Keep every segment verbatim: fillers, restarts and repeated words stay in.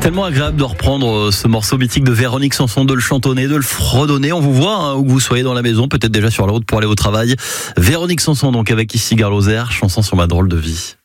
Tellement agréable de reprendre ce morceau mythique de Véronique Sanson, de le chantonner, de le fredonner. On vous voit, hein, où que vous soyez dans la maison, peut-être déjà sur la route pour aller au travail. Véronique Sanson, donc, avec Ici Gare Lozère, chanson sur ma drôle de vie.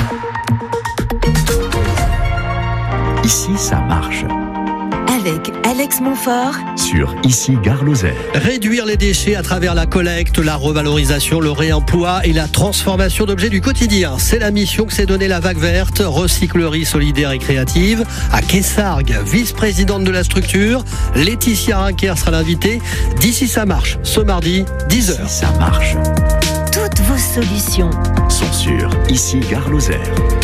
Ici, ça marche. Avec Alex Montfort sur Ici Gare Lozère. Réduire les déchets à travers la collecte, la revalorisation, le réemploi et la transformation d'objets du quotidien. C'est la mission que s'est donnée la Vague Verte, recyclerie solidaire et créative. À Kessargues, vice-présidente de la structure, Laetitia Rinquer sera l'invitée. D'ici ça marche, ce mardi, dix heures. Ici, ça marche. Toutes vos solutions sont sur Ici Gare Lozère.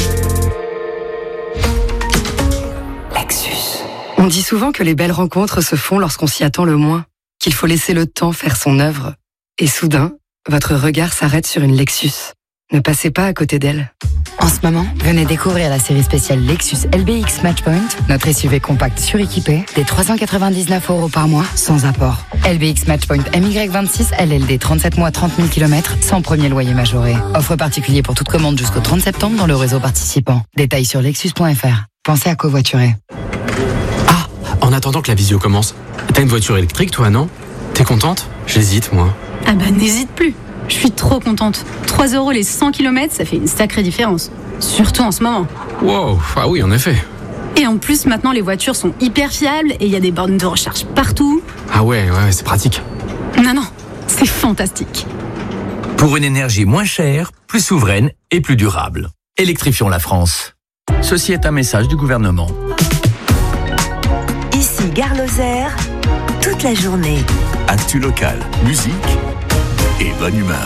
On dit souvent que les belles rencontres se font lorsqu'on s'y attend le moins, qu'il faut laisser le temps faire son œuvre. Et soudain, votre regard s'arrête sur une Lexus. Ne passez pas à côté d'elle. En ce moment, venez découvrir la série spéciale Lexus L B X Matchpoint, notre S U V compact suréquipé, des trois cent quatre-vingt-dix-neuf euros par mois, sans apport. L B X Matchpoint M Y vingt-six, L L D trente-sept mois, trente mille kilomètres, sans premier loyer majoré. Offre particulier pour toute commande jusqu'au trente septembre dans le réseau participant. Détails sur lexus point f r. Pensez à covoiturer. En attendant que la visio commence, t'as une voiture électrique toi, non? T'es contente? J'hésite, moi. Ah bah n'hésite plus. Je suis trop contente. trois euros les cent kilomètres, ça fait une sacrée différence. Surtout en ce moment. Wow, ah oui, en effet. Et en plus, maintenant, les voitures sont hyper fiables et il y a des bornes de recharge partout. Ah ouais, ouais, c'est pratique. Non, non, c'est fantastique. Pour une énergie moins chère, plus souveraine et plus durable. Électrifions la France. Ceci est un message du gouvernement. Ici Gare Lozère, toute la journée. Actu local, musique et bonne humeur.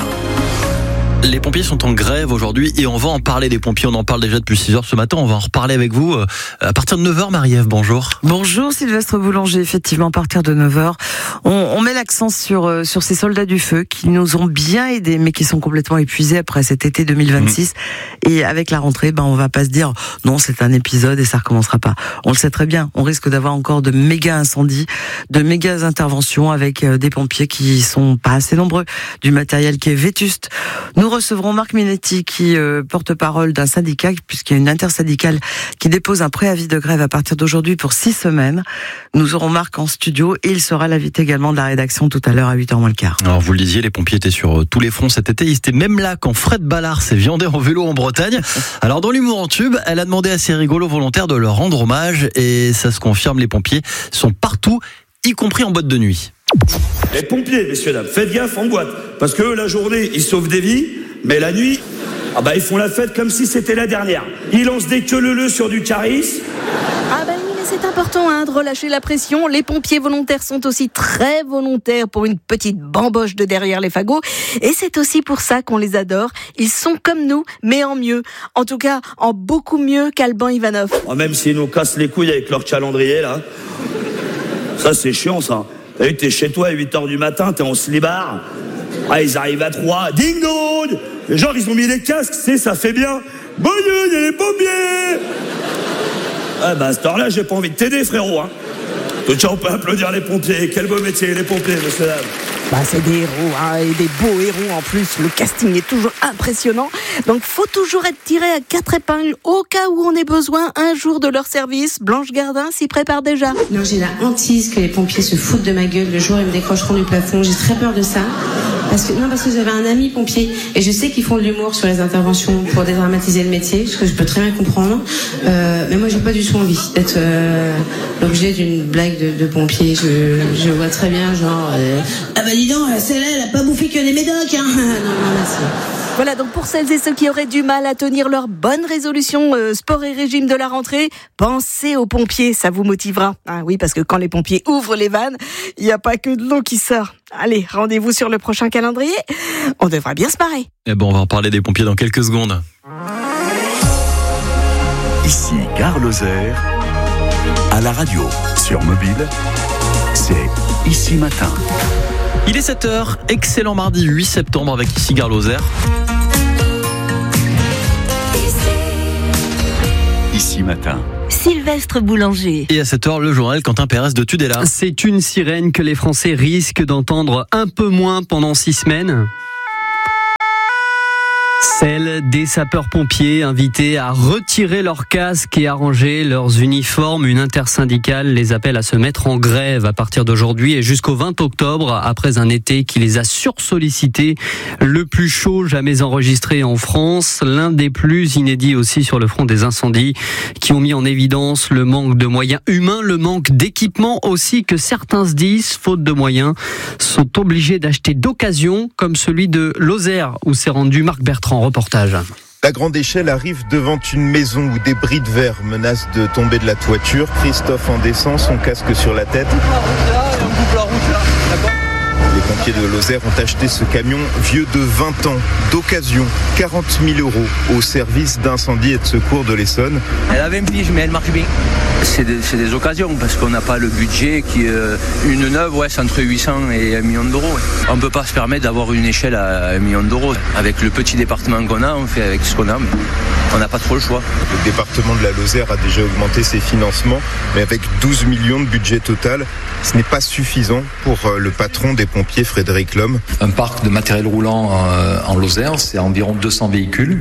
Les pompiers sont en grève aujourd'hui et on va en parler des pompiers. On en parle déjà depuis six heures ce matin. On va en reparler avec vous à partir de neuf heures. Marie-Ève, bonjour. Bonjour Sylvestre Boulanger. Effectivement, à partir de neuf heures, on, on met l'accent sur, sur ces soldats du feu qui nous ont bien aidés mais qui sont complètement épuisés après cet été deux mille vingt-six. Mmh. Et avec la rentrée, ben, on va pas se dire non, c'est un épisode et ça recommencera pas. On le sait très bien. On risque d'avoir encore de méga incendies, de méga interventions avec des pompiers qui sont pas assez nombreux, du matériel qui est vétuste. Nous recevrons Marc Minetti qui euh, porte-parole d'un syndicat puisqu'il y a une intersyndicale qui dépose un préavis de grève à partir d'aujourd'hui pour six semaines. Nous aurons Marc en studio et il sera l'invité également de la rédaction tout à l'heure à huit heures moins le quart. Alors vous le disiez, les pompiers étaient sur tous les fronts cet été. Ils étaient même là quand Fred Ballard s'est viandé en vélo en Bretagne. Alors dans l'humour en tube, elle a demandé à ses rigolos volontaires de leur rendre hommage et ça se confirme, les pompiers sont partout, y compris en boîte de nuit. Les pompiers, messieurs, dames, faites gaffe en boîte. Parce que la journée, ils sauvent des vies, mais la nuit, ah bah, ils font la fête comme si c'était la dernière. Ils lancent des queue-leu sur du caris. Ah bah oui, mais c'est important hein, de relâcher la pression. Les pompiers volontaires sont aussi très volontaires pour une petite bamboche de derrière les fagots. Et c'est aussi pour ça qu'on les adore. Ils sont comme nous, mais en mieux. En tout cas, en beaucoup mieux qu'Alban Ivanov. Oh, même s'ils nous cassent les couilles avec leur calendrier, là. Ça, c'est chiant, ça. T'as vu, t'es chez toi à huit heures du matin, t'es en slibard. Ah, ils arrivent à trois. Ding dong. Les gens, ils ont mis les casques, c'est, ça fait bien. Bonne nuit, il y a les pompiers. Ah, bah, à cette heure-là, j'ai pas envie de t'aider, frérot, hein. Tiens, on peut applaudir les pompiers. Quel beau métier, les pompiers, monsieur, dame. Bah, c'est des héros, hein, et des beaux héros en plus. Le casting est toujours impressionnant. Donc, faut toujours être tiré à quatre épingles au cas où on ait besoin un jour de leur service. Blanche Gardin s'y prépare déjà. Non, j'ai la hantise que les pompiers se foutent de ma gueule le jour où ils me décrocheront du plafond. J'ai très peur de ça. Parce que, non, parce que j'avais un ami pompier et je sais qu'ils font de l'humour sur les interventions pour dédramatiser le métier, ce que je peux très bien comprendre. Euh, mais moi, j'ai pas du tout envie d'être euh, l'objet d'une blague de, de pompier. Je, je vois très bien, genre, euh, ah bah dis donc, celle-là, elle a pas bouffé que les médocs, hein. Non, non, merci. Voilà, donc pour celles et ceux qui auraient du mal à tenir leur bonne résolution euh, sport et régime de la rentrée, pensez aux pompiers, ça vous motivera. Ah oui, parce que quand les pompiers ouvrent les vannes, il n'y a pas que de l'eau qui sort. Allez, rendez-vous sur le prochain calendrier. On devrait bien se marrer. Eh ben, on va en parler des pompiers dans quelques secondes. Ici Gare Lozère, à la radio, sur mobile, c'est Ici Matin. Il est sept heures, excellent mardi huit septembre avec Ici Gare Lozère. Ici Matin. Sylvestre Boulanger. Et à cette heure, le journal Quentin Pérez de Tudela. C'est une sirène que les Français risquent d'entendre un peu moins pendant six semaines. Celle des sapeurs-pompiers invités à retirer leurs casques et à ranger leurs uniformes. Une intersyndicale les appelle à se mettre en grève à partir d'aujourd'hui et jusqu'au vingt octobre, après un été qui les a sursollicités. Le plus chaud jamais enregistré en France, l'un des plus inédits aussi sur le front des incendies, qui ont mis en évidence le manque de moyens humains, le manque d'équipement aussi, que certains se disent, faute de moyens, sont obligés d'acheter d'occasion, comme celui de Lozère, où s'est rendu Marc Bertrand. Reportage. La grande échelle arrive devant une maison où des bris de verre menacent de tomber de la toiture. Christophe en descend, son casque sur la tête. Les pompiers de Lozère ont acheté ce camion vieux de vingt ans, d'occasion, quarante mille euros, au service d'incendie et de secours de l'Essonne. Elle a vingt piges, mais elle marche bien. C'est des, c'est des occasions, parce qu'on n'a pas le budget. Qui, euh, une neuve, ouais, c'est entre huit cents et un million d'euros. Ouais. On ne peut pas se permettre d'avoir une échelle à un million d'euros. Avec le petit département qu'on a, on fait avec ce qu'on a, mais on n'a pas trop le choix. Le département de la Lozère a déjà augmenté ses financements, mais avec douze millions de budget total, ce n'est pas suffisant pour le patron des pompiers, Frédéric Lhomme. Un parc de matériel roulant euh, en Lozère, c'est environ deux cents véhicules.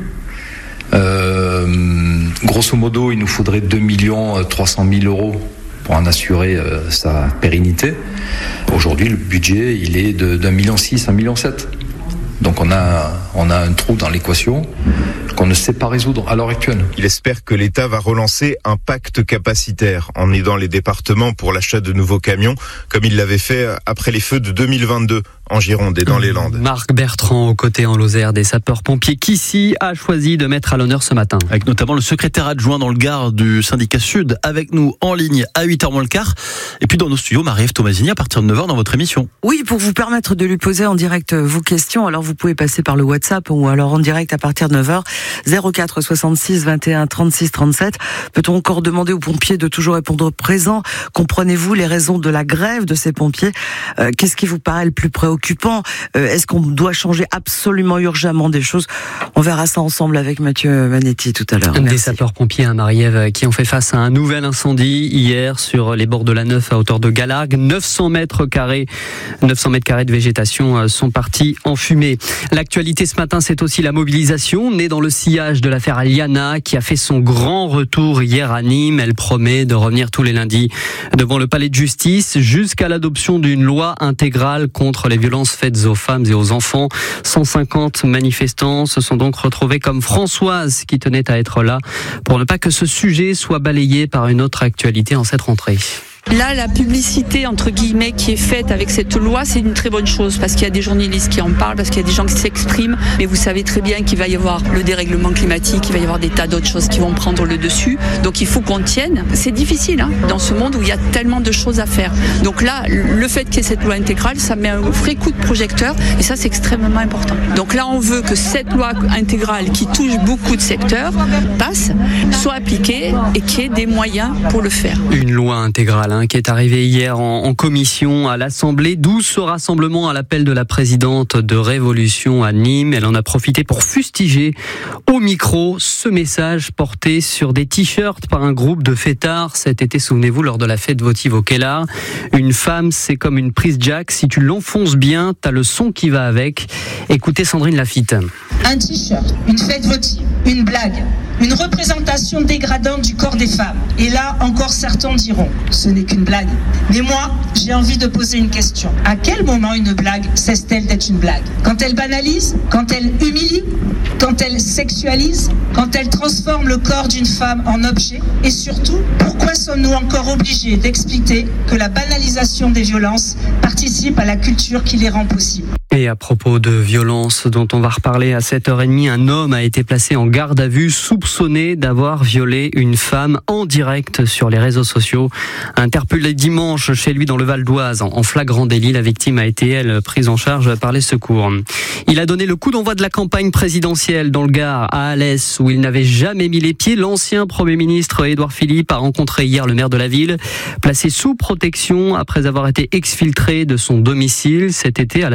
Euh, grosso modo, il nous faudrait deux millions trois cent mille euros pour en assurer euh, sa pérennité. Aujourd'hui, le budget, il est de, d'un million six, un million sept. Donc on a, on a un trou dans l'équation qu'on ne sait pas résoudre à l'heure actuelle. Il espère que l'État va relancer un pacte capacitaire en aidant les départements pour l'achat de nouveaux camions, comme il l'avait fait après les feux de deux mille vingt-deux en Gironde et dans les Landes. Marc Bertrand, aux côtés en Lozère des sapeurs-pompiers, qui ici a choisi de mettre à l'honneur ce matin. Avec notamment le secrétaire adjoint dans le Gard du syndicat Sud, avec nous en ligne à huit heures moins le quart. Et puis dans nos studios, Marie-Ève Tomasini, à partir de neuf heures dans votre émission. Oui, pour vous permettre de lui poser en direct vos questions, alors vous pouvez passer par le WhatsApp ou alors en direct à partir de neuf heures, zéro quatre soixante-six vingt et un trente-six trente-sept. Peut-on encore demander aux pompiers de toujours répondre présent? Comprenez-vous les raisons de la grève de ces pompiers? euh, Qu'est-ce qui vous paraît le plus préoccupant? euh, Est-ce qu'on doit changer absolument urgemment des choses? On verra ça ensemble avec Mathieu Manetti tout à l'heure. Des Merci. sapeurs-pompiers à Marie-Ève qui ont fait face à un nouvel incendie hier sur les bords de la Neuf à hauteur de Galargues. neuf cents mètres carrés, neuf cents mètres carrés de végétation sont partis en fumée. L'actualité ce matin, c'est aussi la mobilisation née dans le sillage de l'affaire Aliana qui a fait son grand retour hier à Nîmes. Elle promet de revenir tous les lundis devant le palais de justice jusqu'à l'adoption d'une loi intégrale contre les violences faites aux femmes et aux enfants. cent cinquante manifestants se sont donc retrouvés comme Françoise qui tenait à être là pour ne pas que ce sujet soit balayé par une autre actualité en cette rentrée. Là, la publicité, entre guillemets, qui est faite avec cette loi, c'est une très bonne chose parce qu'il y a des journalistes qui en parlent, parce qu'il y a des gens qui s'expriment. Mais vous savez très bien qu'il va y avoir le dérèglement climatique, il va y avoir des tas d'autres choses qui vont prendre le dessus. Donc il faut qu'on tienne. C'est difficile hein, dans ce monde où il y a tellement de choses à faire. Donc là, le fait qu'il y ait cette loi intégrale, ça met un vrai coup de projecteur et ça, c'est extrêmement important. Donc là, on veut que cette loi intégrale qui touche beaucoup de secteurs passe, soit appliquée et qu'il y ait des moyens pour le faire. Une loi intégrale qui est arrivé hier en, en commission à l'Assemblée, d'où ce rassemblement à l'appel de la présidente de Révolution à Nîmes. Elle en a profité pour fustiger au micro ce message porté sur des t-shirts par un groupe de fêtards cet été, souvenez-vous, lors de la fête votive au Kellar. Une femme, c'est comme une prise jack, si tu l'enfonces bien, t'as le son qui va avec. Écoutez Sandrine Lafitte. Un t-shirt, une fête votive, une blague, une représentation dégradante du corps des femmes. Et là, encore certains diront, ce n'est qu'une blague. Mais moi, j'ai envie de poser une question. À quel moment une blague cesse-t-elle d'être une blague? Quand elle banalise? Quand elle humilie? Quand elle sexualise? Quand elle transforme le corps d'une femme en objet? Et surtout, pourquoi sommes-nous encore obligés d'expliquer que la banalisation des violences participe à la culture qui les rend possibles? Et à propos de violences dont on va reparler à sept heures trente, un homme a été placé en garde à vue soupçonné d'avoir violé une femme en direct sur les réseaux sociaux. Interpellé dimanche chez lui dans le Val d'Oise en flagrant délit, la victime a été, elle, prise en charge par les secours. Il a donné le coup d'envoi de la campagne présidentielle dans le Gard, à Alès, où il n'avait jamais mis les pieds. L'ancien Premier ministre Édouard Philippe a rencontré hier le maire de la ville, placé sous protection après avoir été exfiltré de son domicile cet été à la suite de menaces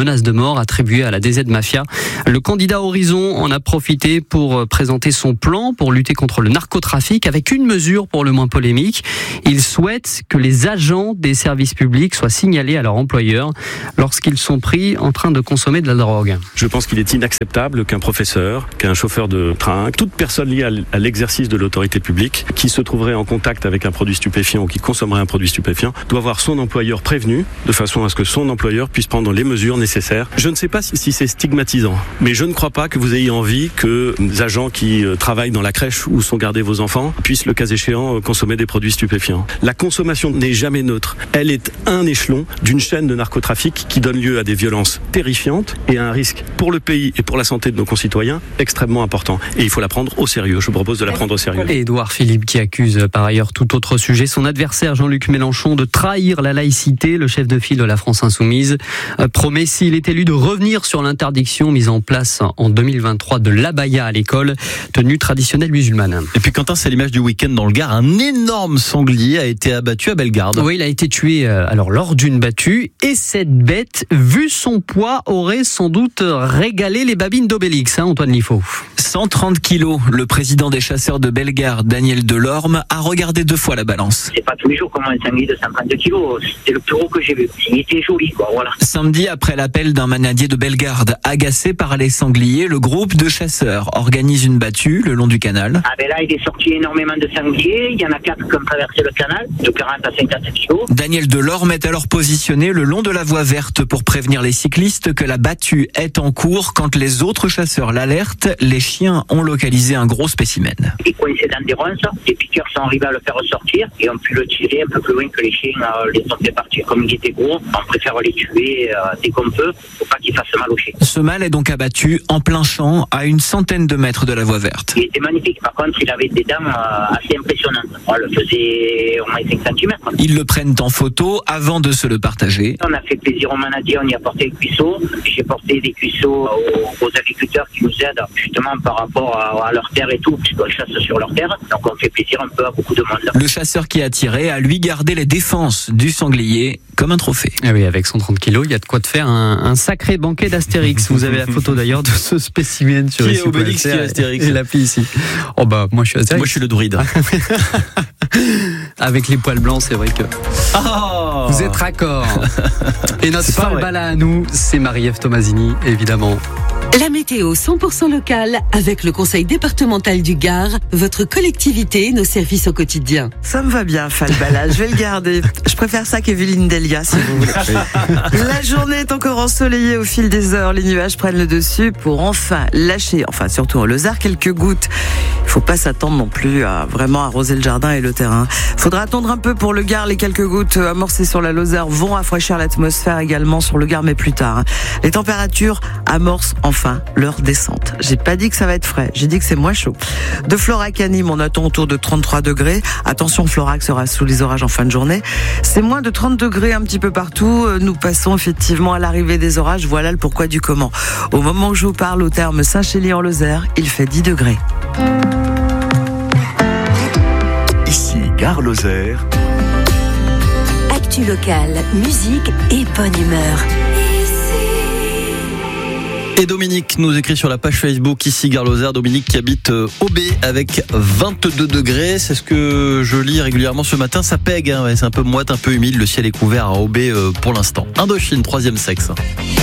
menace de mort attribuée à la D Z Mafia. Le candidat Horizon en a profité pour présenter son plan pour lutter contre le narcotrafic avec une mesure pour le moins polémique. Il souhaite que les agents des services publics soient signalés à leur employeur lorsqu'ils sont pris en train de consommer de la drogue. Je pense qu'il est inacceptable qu'un professeur, qu'un chauffeur de train, toute personne liée à l'exercice de l'autorité publique qui se trouverait en contact avec un produit stupéfiant ou qui consommerait un produit stupéfiant doit voir son employeur prévenu de façon à ce que son employeur puisse prendre les mesures nécessaires. Je ne sais pas si, si c'est stigmatisant, mais je ne crois pas que vous ayez envie que les agents qui travaillent dans la crèche où sont gardés vos enfants puissent, le cas échéant, consommer des produits stupéfiants. La consommation n'est jamais neutre. Elle est un échelon d'une chaîne de narcotrafic qui donne lieu à des violences terrifiantes et à un risque pour le pays et pour la santé de nos concitoyens extrêmement important. Et il faut la prendre au sérieux. Je vous propose de la prendre au sérieux. Et Édouard Philippe qui accuse par ailleurs tout autre sujet son adversaire Jean-Luc Mélenchon de trahir la laïcité. Le chef de file de la France Insoumise promet, s'il est élu, de revenir sur l'interdiction mise en place en deux mille vingt-trois de l'abaya à l'école, tenue traditionnelle musulmane. Et puis Quentin, c'est l'image du week-end dans le Gard. Un énorme sanglier a été abattu à Bellegarde. Oui, il a été tué alors lors d'une battue et cette bête, vu son poids, aurait sans doute régalé les babines d'Obélix, hein, Antoine Liffaut. cent trente kilos. Le président des chasseurs de Bellegarde, Daniel Delorme, a regardé deux fois la balance. C'est pas tous les jours qu'on a un sanglier de cent trente kilos. C'était le plus gros que j'ai vu. Il était joli, quoi, voilà. Samedi, après l'appel d'un manadier de Bellegarde, agacé par les sangliers, le groupe de chasseurs organise une battue le long du canal. Ah ben là, il est sorti énormément de sangliers. Il y en a quatre qui ont traversé le canal, de quarante à cinquante kilos. Daniel Delorme est alors positionné le long de la voie verte pour prévenir les cyclistes que la battue est en cours. Quand les autres chasseurs l'alertent, les chiens ont localisé un gros spécimen. Il est coincé dans des ronces, les piqueurs sont arrivés à le faire ressortir et ont pu le tirer un peu plus loin que les chiens euh, les ont fait partir. Comme il était gros, on préfère les tuer euh, dès qu'on peut pour pas qu'il fasse mal aux chiens. Ce mâle est donc abattu en plein champ à une centaine de mètres de la voie verte. Il était magnifique, par contre il avait des dents euh, assez impressionnantes. On le faisait au moins cinq centimètres. Ils le prennent en photo avant de se le partager. On a fait plaisir aux manadiers, on y a porté des cuisseaux. J'ai porté des cuisseaux aux, aux agriculteurs qui nous aident justement par rapport à, à leur terre et tout, puisqu'on chasse sur leur terre. Donc on fait plaisir un peu à beaucoup de monde. Le chasseur qui a tiré a lui gardé les défenses du sanglier comme un trophée. Ah oui, avec cent trente kilos, il y a de quoi te faire un, un sacré banquet d'Astérix. Vous avez la photo d'ailleurs de ce spécimen sur qui est Obélix, qui est Astérix. Et l'appli ici. Oh bah moi je suis Astérix. Moi je suis le druide. Avec les poils blancs, c'est vrai que oh vous êtes raccord. Et notre Falbala à nous, c'est Marie-Ève Tomasini, évidemment. La météo cent pour cent locale avec le Conseil départemental du Gard, votre collectivité, nos services au quotidien. Ça me va bien, Falbala, je vais le garder. Je préfère ça qu'Evelyne Delia, si vous voulez. La journée est encore ensoleillée au fil des heures. Les nuages prennent le dessus pour enfin lâcher, enfin surtout en Lozère, quelques gouttes. Il faut pas s'attendre non plus à vraiment arroser le jardin et le terrain. Faudra attendre un peu pour le Gard. Les quelques gouttes amorcées sur la Lozère vont rafraîchir l'atmosphère également sur le Gard, mais plus tard. Les températures amorcent enfin leur descente. J'ai pas dit que ça va être frais, j'ai dit que c'est moins chaud. De Florac à Nîmes, on attend autour de trente-trois degrés. Attention, Florac sera sous les orages en fin de journée. C'est moins de trente degrés un petit peu partout. Nous passons effectivement à l'arrivée des orages. Voilà le pourquoi du comment. Au moment où je vous parle, au terme Saint-Chély en Lozère, il fait dix degrés. Ici, Gare Lozère. Actu locale, musique et bonne humeur. Et Dominique nous écrit sur la page Facebook ici Gare Lozère. Dominique qui habite Aubé avec vingt-deux degrés. C'est ce que je lis régulièrement ce matin. Ça pègue, hein, ouais, c'est un peu moite, un peu humide. Le ciel est couvert à Aubé pour l'instant. Indochine, troisième sexe.